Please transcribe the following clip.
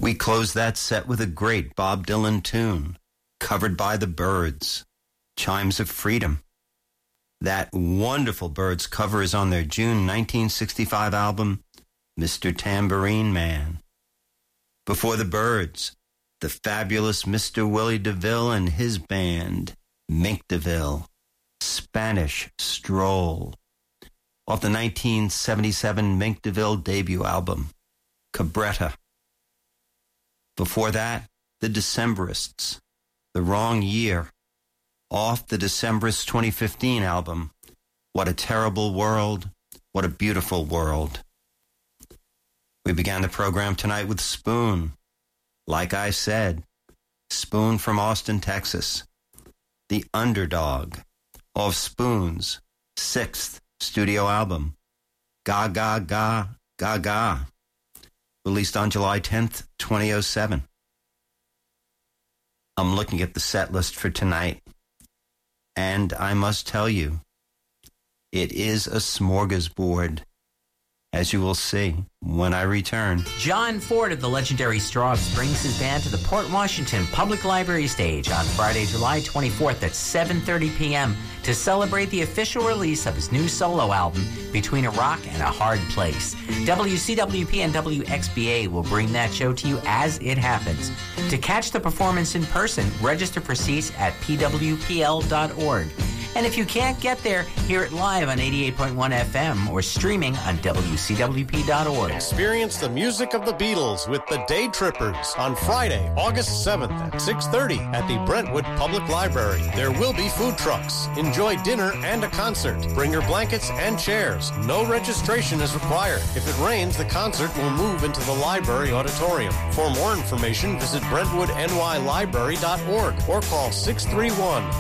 We closed that set with a great Bob Dylan tune, Covered by the Byrds, Chimes of Freedom. That wonderful Byrds cover is on their June 1965 album, Mr. Tambourine Man. Before the Byrds, the fabulous Mr. Willie DeVille and his band, Mink DeVille, Spanish Stroll, off the 1977 Mink DeVille debut album, Cabretta. Before that, the Decemberists, The Wrong Year, off the Decemberists 2015 album, What a Terrible World, What a Beautiful World. We began the program tonight with Spoon. Like I said, Spoon from Austin, Texas, the underdog of Spoon's 6th studio album, Ga Ga Ga Ga Ga, released on July 10th, 2007. I'm looking at the set list for tonight, and I must tell you, it is a smorgasbord, as you will see when I return. John Ford of the legendary Strawbs brings his band to the Port Washington Public Library stage on Friday, July 24th at 7:30 p.m. to celebrate the official release of his new solo album, Between a Rock and a Hard Place. WCWP and WXBA will bring that show to you as it happens. To catch the performance in person, register for seats at pwpl.org. And if you can't get there, hear it live on 88.1 FM or streaming on WCWP.org. Experience the music of the Beatles with the Day Trippers on Friday, August 7th at 6:30 at the Brentwood Public Library. There will be food trucks. Enjoy dinner and a concert. Bring your blankets and chairs. No registration is required. If it rains, the concert will move into the library auditorium. For more information, visit BrentwoodNYLibrary.org or call 631